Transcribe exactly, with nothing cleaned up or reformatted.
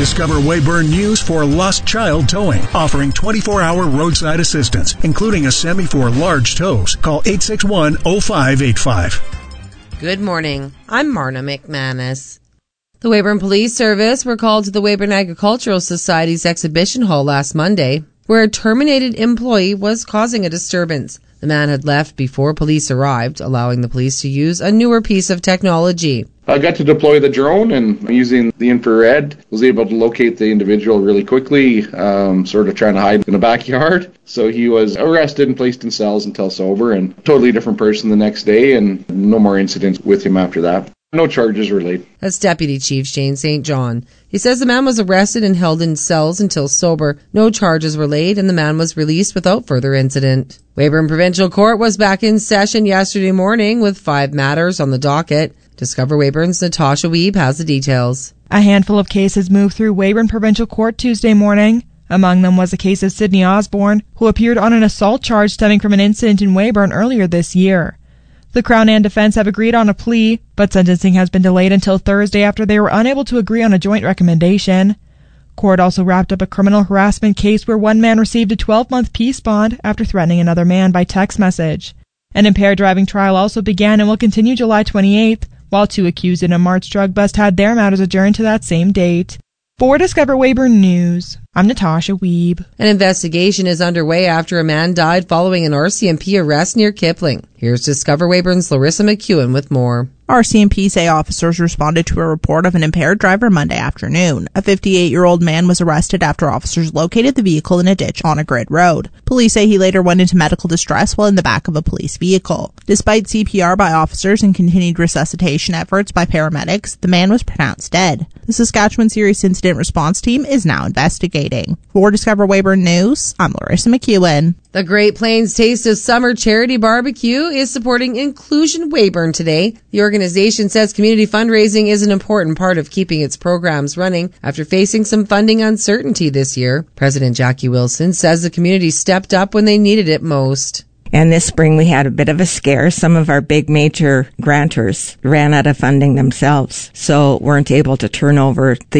Discover Weyburn News for Lost Child Towing, offering twenty-four hour roadside assistance, including a semi for large tows. Call eight six one, oh five eight five. Good morning. I'm Marna McManus. The Weyburn Police Service were called to the Weyburn Agricultural Society's exhibition hall last Monday, where a terminated employee was causing a disturbance. The man had left before police arrived, allowing the police to use a newer piece of technology. I got to deploy the drone, and using the infrared, was able to locate the individual really quickly, um, sort of trying to hide in the backyard. So he was arrested and placed in cells until sober, and totally different person the next day, and no more incidents with him after that. No charges were laid. That's Deputy Chief Shane Saint John. He says the man was arrested and held in cells until sober. No charges were laid, and the man was released without further incident. Weyburn Provincial Court was back in session yesterday morning with five matters on the docket. Discover Weyburn's Natasha Wiebe has the details. A handful of cases moved through Weyburn Provincial Court Tuesday morning. Among them was a case of Sydney Osborne, who appeared on an assault charge stemming from an incident in Weyburn earlier this year. The Crown and defense have agreed on a plea, but sentencing has been delayed until Thursday after they were unable to agree on a joint recommendation. Court also wrapped up a criminal harassment case where one man received a twelve-month peace bond after threatening another man by text message. An impaired driving trial also began and will continue July twenty-eighth, while two accused in a March drug bust had their matters adjourned to that same date. For Discover Weyburn News, I'm Natasha Wiebe. An investigation is underway after a man died following an R C M P arrest near Kipling. Here's Discover Weyburn's Larissa McEwen with more. R C M P say officers responded to a report of an impaired driver Monday afternoon. A fifty-eight-year-old man was arrested after officers located the vehicle in a ditch on a grid road. Police say he later went into medical distress while in the back of a police vehicle. Despite C P R by officers and continued resuscitation efforts by paramedics, the man was pronounced dead. The Saskatchewan Serious Incident Response Team is now investigating. For Discover Weyburn News, I'm Larissa McEwen. The Great Plains Taste of Summer Charity Barbecue is supporting Inclusion Weyburn today. The organization says community fundraising is an important part of keeping its programs running after facing some funding uncertainty this year. President Jackie Wilson says the community stepped up when they needed it most. And this spring we had a bit of a scare. Some of our big major grantors ran out of funding themselves, so weren't able to turn over the